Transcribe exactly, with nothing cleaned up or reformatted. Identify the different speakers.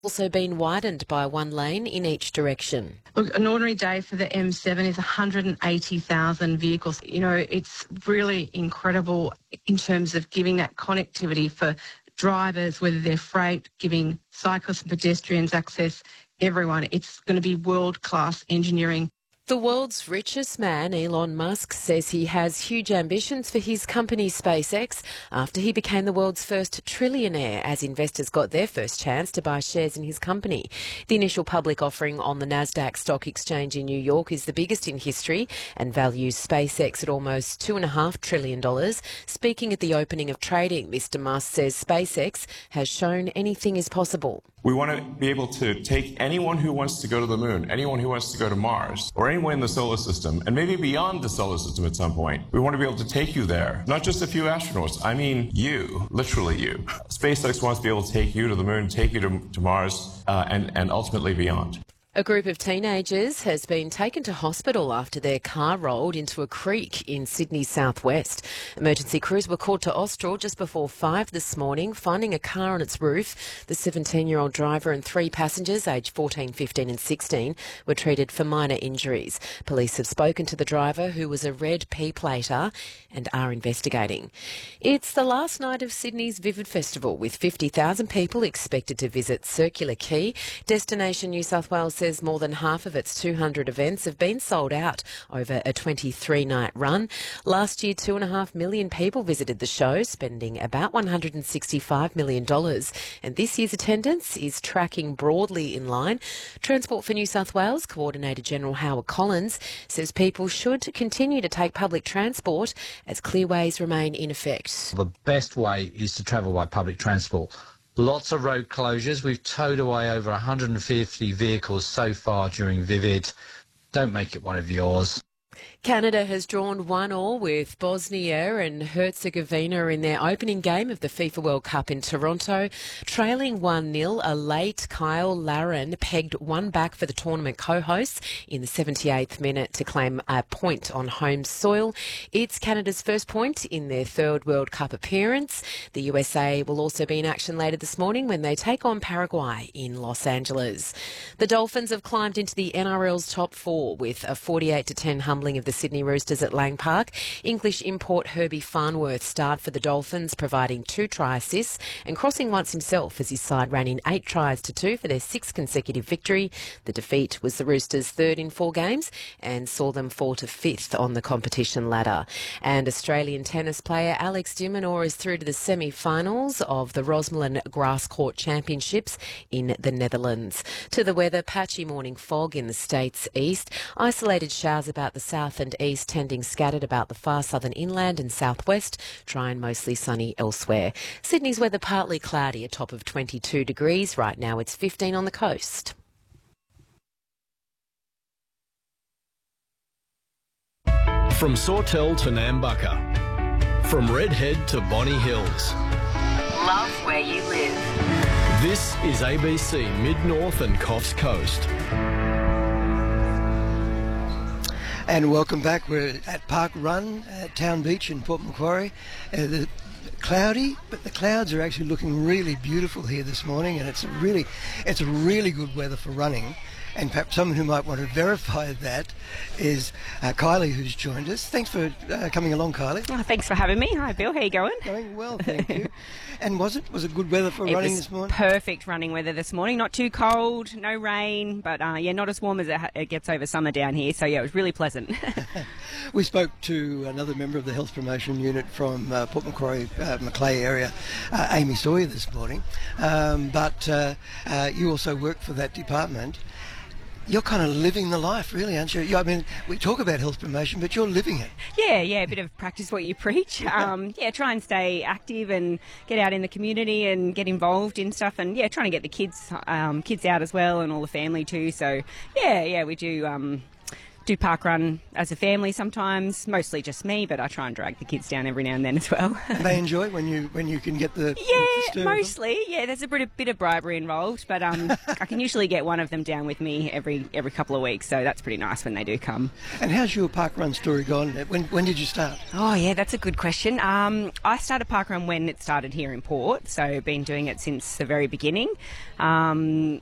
Speaker 1: Also been widened by one lane in each direction.
Speaker 2: Look, an ordinary day for the M seven is one hundred eighty thousand vehicles. You know, it's really incredible in terms of giving that connectivity for drivers, whether they're freight, giving cyclists and pedestrians access, everyone. It's going to be world-class engineering.
Speaker 1: The world's richest man, Elon Musk, says he has huge ambitions for his company SpaceX after he became the world's first trillionaire as investors got their first chance to buy shares in his company. The initial public offering on the Nasdaq Stock Exchange in New York is the biggest in history and values SpaceX at almost two point five trillion dollars. Speaking at the opening of trading, Mister Musk says SpaceX has shown anything is possible.
Speaker 3: We want to be able to take anyone who wants to go to the moon, anyone who wants to go to Mars, or anyone in the solar system, and maybe beyond the solar system at some point. We want to be able to take you there. Not just a few astronauts, I mean you, literally you. SpaceX wants to be able to take you to the moon, take you to, to Mars, uh, and, and ultimately beyond.
Speaker 1: A group of teenagers has been taken to hospital after their car rolled into a creek in Sydney's southwest. Emergency crews were called to Austral just before five this morning, finding a car on its roof. The seventeen-year-old driver and three passengers, aged fourteen, fifteen and sixteen, were treated for minor injuries. Police have spoken to the driver, who was a red P-plater, and are investigating. It's the last night of Sydney's Vivid Festival, with fifty thousand people expected to visit Circular Quay. Destination New South Wales says more than half of its two hundred events have been sold out over a twenty-three night run. Last year, two and a half million people visited the show, spending about one hundred sixty-five million dollars. And this year's attendance is tracking broadly in line. Transport for New South Wales Coordinator General Howard Collins says people should continue to take public transport as clearways remain in effect.
Speaker 4: The best way is to travel by public transport. Lots of road closures. We've towed away over one hundred fifty vehicles so far during Vivid. Don't make it one of yours.
Speaker 1: Canada has drawn one all with Bosnia and Herzegovina in their opening game of the FIFA World Cup in Toronto. Trailing one nil, a late Kyle Larin pegged one back for the tournament co-hosts in the seventy-eighth minute to claim a point on home soil. It's Canada's first point in their third World Cup appearance. The U S A will also be in action later this morning when they take on Paraguay in Los Angeles. The Dolphins have climbed into the N R L's top four with a forty-eight to ten humbling of the Sydney Roosters at Lang Park. English import Herbie Farnworth starred for the Dolphins, providing two try assists and crossing once himself as his side ran in eight tries to two for their sixth consecutive victory. The defeat was the Roosters' third in four games and saw them fall to fifth on the competition ladder. And Australian tennis player Alex de Minaur is through to the semi-finals of the Rosmalen Grass Court Championships in the Netherlands. To the weather, patchy morning fog in the state's east, isolated showers about the south and east, tending scattered about the far southern inland and southwest, dry and mostly sunny elsewhere. Sydney's weather partly cloudy, a top of twenty-two degrees. Right now it's fifteen on the coast.
Speaker 5: From Sawtell to Nambucca, from Redhead to Bonny Hills.
Speaker 6: Love where you live.
Speaker 5: This is A B C Mid-North and Coffs Coast.
Speaker 7: And welcome back. We're at Park Run at Town Beach in Port Macquarie. Uh, the, cloudy, but the clouds are actually looking really beautiful here this morning, and it's really, it's really good weather for running. And perhaps someone who might want to verify that is uh, Kylie, who's joined us. Thanks for uh, coming along, Kylie.
Speaker 8: Oh, thanks for having me. Hi, Bill. How you going?
Speaker 7: Going well, thank you. And was it was it good weather for
Speaker 8: it
Speaker 7: running
Speaker 8: was
Speaker 7: this morning?
Speaker 8: Perfect running weather this morning. Not too cold, no rain, but uh, yeah, not as warm as it, ha- it gets over summer down here. So yeah, it was really pleasant.
Speaker 7: We spoke to another member of the Health Promotion Unit from uh, Port Macquarie, uh, Macleay area, uh, Amy Sawyer, this morning. Um, but uh, uh, you also work for that department. You're kind of living the life, really, aren't you? I mean, we talk about health promotion, but you're living it.
Speaker 8: Yeah, yeah, a bit of practice what you preach. Um, yeah, try and stay active and get out in the community and get involved in stuff, and yeah, trying to get the kids, um, kids out as well, and all the family too. So yeah, yeah, we do. Um, do park run as a family sometimes, mostly just me, but I try and drag the kids down every now and then as well.
Speaker 7: And they enjoy it when you when you can get the
Speaker 8: Yeah,
Speaker 7: the
Speaker 8: mostly. Yeah, there's a bit of, bit of bribery involved, but um, I can usually get one of them down with me every every couple of weeks, so that's pretty nice when they do come.
Speaker 7: And how's your park run story gone? When when did you start?
Speaker 8: Oh yeah, that's a good question. Um, I started park run when it started here in Port, so been doing it since the very beginning. Um,